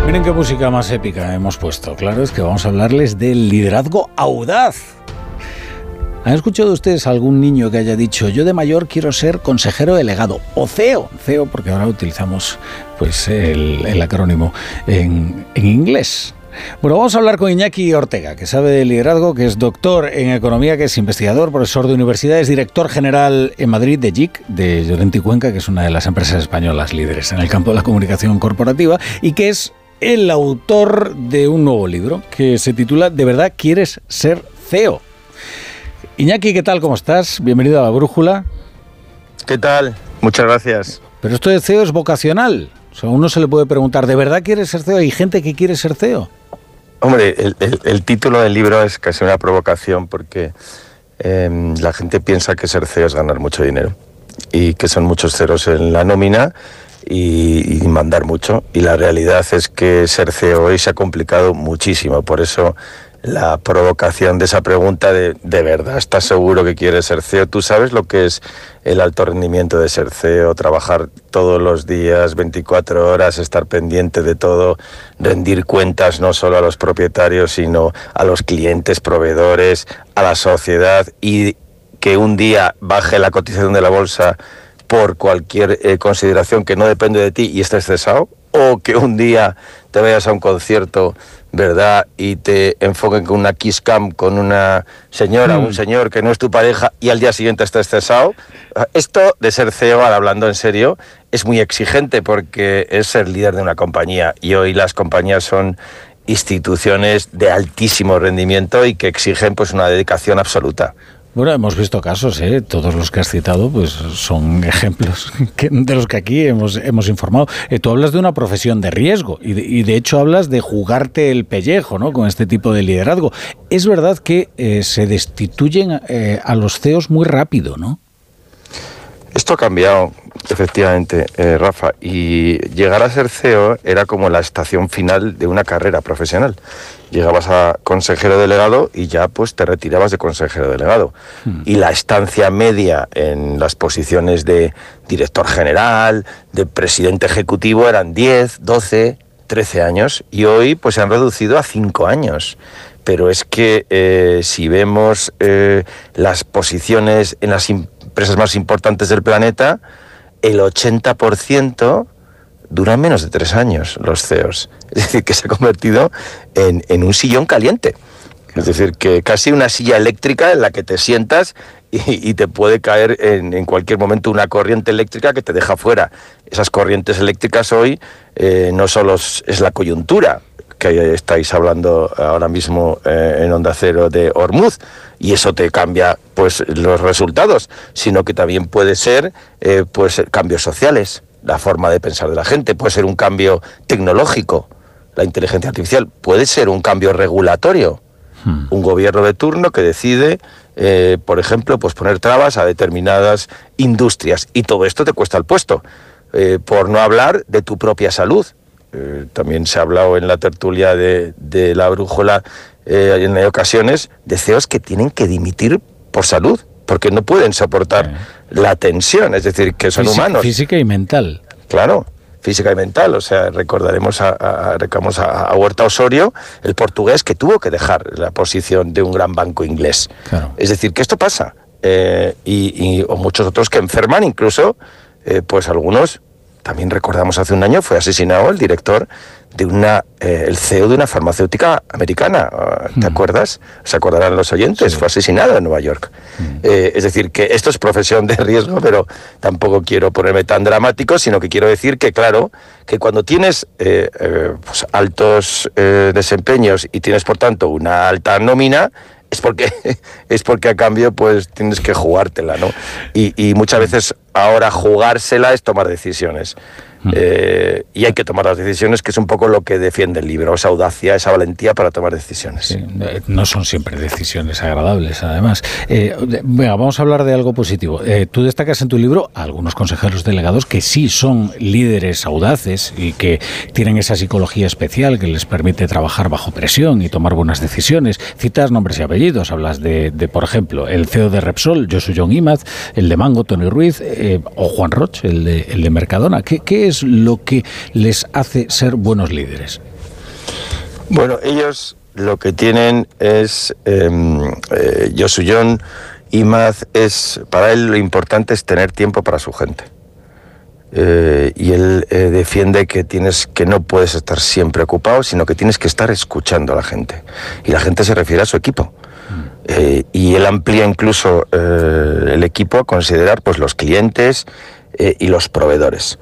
Miren qué música más épica hemos puesto. Claro, es que vamos a hablarles del liderazgo audaz. ¿Han escuchado ustedes a algún niño que haya dicho: yo de mayor quiero ser consejero delegado o CEO? CEO, porque ahora utilizamos pues el acrónimo en inglés. Bueno, vamos a hablar con Iñaki Ortega, que sabe de liderazgo, que es doctor en economía, que es investigador, profesor de universidades, director general en Madrid de JIC, de Llorente y Cuenca, que es una de las empresas españolas líderes en el campo de la comunicación corporativa, y que es el autor de un nuevo libro que se titula ¿De verdad quieres ser CEO? Iñaki, ¿qué tal? ¿Cómo estás? Bienvenido a La Brújula. ¿Qué tal? Muchas gracias. Pero esto de CEO es vocacional. O sea, uno se le puede preguntar, ¿de verdad quieres ser CEO? ¿Hay gente que quiere ser CEO? Hombre, el título del libro es casi una provocación porque la gente piensa que ser CEO es ganar mucho dinero y que son muchos ceros en la nómina y mandar mucho. Y la realidad es que ser CEO hoy se ha complicado muchísimo. Por eso la provocación de esa pregunta ¿de verdad estás seguro que quieres ser CEO? ¿Tú sabes lo que es el alto rendimiento de ser CEO? Trabajar todos los días, 24 horas, estar pendiente de todo, rendir cuentas no solo a los propietarios, sino a los clientes, proveedores, a la sociedad, y que un día baje la cotización de la bolsa por cualquier consideración que no depende de ti y estés cesado, o que un día te vayas a un concierto, ¿verdad?, y te enfoquen con una kiss cam con una señora, un señor que no es tu pareja, y al día siguiente estés cesado. Esto de ser CEO, ahora hablando en serio, es muy exigente porque es ser líder de una compañía, y hoy las compañías son instituciones de altísimo rendimiento y que exigen pues una dedicación absoluta. Bueno, hemos visto casos, todos los que has citado pues son ejemplos de los que aquí hemos informado. Tú hablas de una profesión de riesgo y de hecho hablas de jugarte el pellejo, ¿no?, con este tipo de liderazgo. Es verdad que se destituyen a los CEOs muy rápido, ¿no? Esto ha cambiado, efectivamente, Rafa, y llegar a ser CEO era como la estación final de una carrera profesional. Llegabas a consejero delegado y ya pues te retirabas de consejero delegado. Y la estancia media en las posiciones de director general, de presidente ejecutivo, eran 10, 12, 13 años, y hoy pues se han reducido a 5 años. Pero es que si vemos las posiciones en las empresas más importantes del planeta, el 80% duran menos de 3 años los CEOs. Es decir, que se ha convertido en un sillón caliente. Es decir, que casi una silla eléctrica en la que te sientas y te puede caer en cualquier momento una corriente eléctrica que te deja fuera. Esas corrientes eléctricas hoy no solo es la coyuntura, que estáis hablando ahora mismo en Onda Cero de Hormuz, y eso te cambia pues los resultados, sino que también puede ser pues cambios sociales, la forma de pensar de la gente, puede ser un cambio tecnológico, la inteligencia artificial, puede ser un cambio regulatorio, un gobierno de turno que decide, por ejemplo, pues poner trabas a determinadas industrias, y todo esto te cuesta el puesto, por no hablar de tu propia salud. También se ha hablado en la tertulia de La Brújula en ocasiones de CEOs que tienen que dimitir por salud, porque no pueden soportar la tensión, es decir, que son humanos. Física y mental. Claro, física y mental. O sea, recordaremos a Huerta Osorio, el portugués, que tuvo que dejar la posición de un gran banco inglés. Claro. Es decir, que esto pasa. O muchos otros que enferman, incluso, pues algunos. También recordamos hace un año fue asesinado el director de el CEO de una farmacéutica americana. ¿Te acuerdas? Se acordarán los oyentes. Sí. Fue asesinado en Nueva York. Es decir, que esto es profesión de riesgo, pero tampoco quiero ponerme tan dramático, sino que quiero decir que, claro, que cuando tienes pues altos desempeños y tienes, por tanto, una alta nómina, es porque a cambio pues tienes que jugártela, ¿no? Y muchas veces ahora jugársela es tomar decisiones. Y hay que tomar las decisiones, que es un poco lo que defiende el libro, esa audacia, esa valentía para tomar decisiones. Sí, no son siempre decisiones agradables, además. Venga, vamos a hablar de algo positivo. Tú destacas en tu libro a algunos consejeros delegados que sí son líderes audaces y que tienen esa psicología especial que les permite trabajar bajo presión y tomar buenas decisiones. Citas nombres y apellidos, hablas de por ejemplo, el CEO de Repsol, Josu Jon Imaz, el de Mango, Tony Ruiz, o Juan Roch, el de Mercadona. ¿Qué es lo que les hace ser buenos líderes? Bueno, ellos lo que tienen es, Yosu Jon Imaz, para él lo importante es tener tiempo para su gente. Y él defiende que no puedes estar siempre ocupado, sino que tienes que estar escuchando a la gente. Y la gente se refiere a su equipo. Y él amplía incluso el equipo a considerar pues los clientes y los proveedores.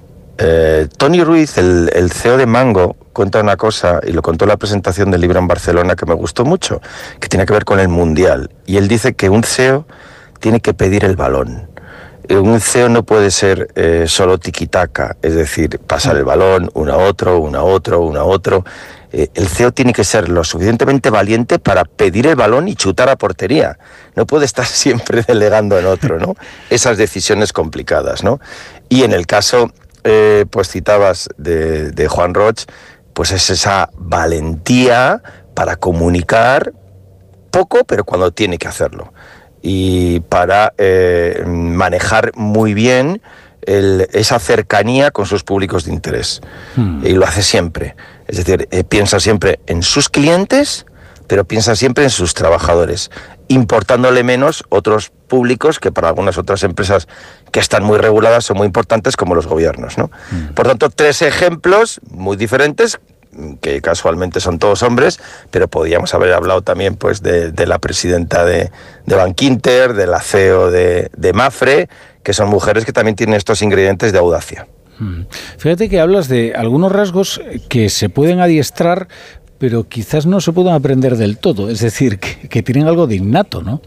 Toni Ruiz, el CEO de Mango, cuenta una cosa, y lo contó en la presentación del libro en Barcelona, que me gustó mucho, que tiene que ver con el Mundial. Y él dice que un CEO tiene que pedir el balón. Un CEO no puede ser solo tiquitaca, es decir, pasar el balón uno a otro, uno a otro, uno a otro. El CEO tiene que ser lo suficientemente valiente para pedir el balón y chutar a portería. No puede estar siempre delegando en otro, ¿no? Esas decisiones complicadas, ¿no? Y en el caso, pues citabas de Juan Roig, pues es esa valentía para comunicar poco, pero cuando tiene que hacerlo. Y para manejar muy bien esa cercanía con sus públicos de interés. Y lo hace siempre. Es decir, piensa siempre en sus clientes, pero piensa siempre en sus trabajadores, importándole menos otros públicos que para algunas otras empresas que están muy reguladas son muy importantes, como los gobiernos, ¿no? Por tanto, 3 ejemplos muy diferentes, que casualmente son todos hombres, pero podríamos haber hablado también pues de la presidenta de Bankinter, de la CEO de Mapfre, que son mujeres que también tienen estos ingredientes de audacia. Fíjate que hablas de algunos rasgos que se pueden adiestrar, pero quizás no se puedan aprender del todo, es decir, que tienen algo de innato, ¿no?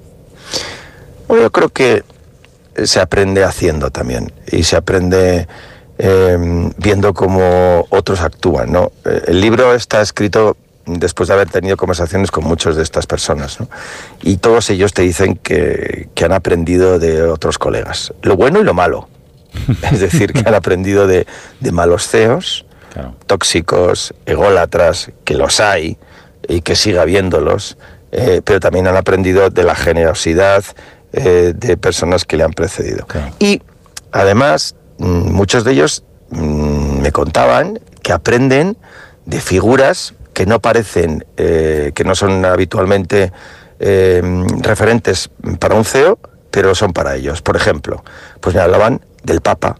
Bueno, yo creo que se aprende haciendo también, y se aprende viendo cómo otros actúan, ¿no? El libro está escrito después de haber tenido conversaciones con muchas de estas personas, ¿no? Y todos ellos te dicen que han aprendido de otros colegas, lo bueno y lo malo. Es decir, que han aprendido de malos CEOs, claro, tóxicos, ególatras, que los hay y que siga habiéndolos, pero también han aprendido de la generosidad de personas que le han precedido. Claro. Y además, muchos de ellos me contaban que aprenden de figuras que no parecen, que no son habitualmente referentes para un CEO, pero son para ellos. Por ejemplo, pues me hablaban del Papa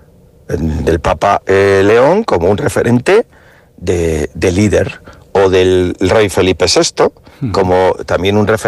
León como un referente de líder, o del rey Felipe VI como también un referente